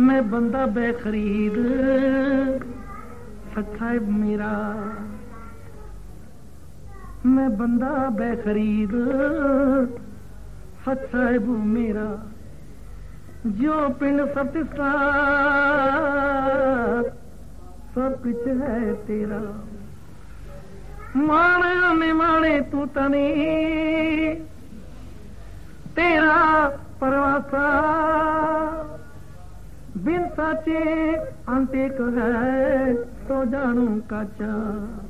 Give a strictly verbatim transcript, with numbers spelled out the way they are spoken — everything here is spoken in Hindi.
मैं बंदा बेखरीद सच्चा है मेरा, मैं बंदा बेखरीद सच्चा है वो मेरा, जो पिंड सतिसा सब कुछ है तेरा। माने ने माने तू तनी तेरा परवासा, बिन साचे अंते को है तो जानू काचा।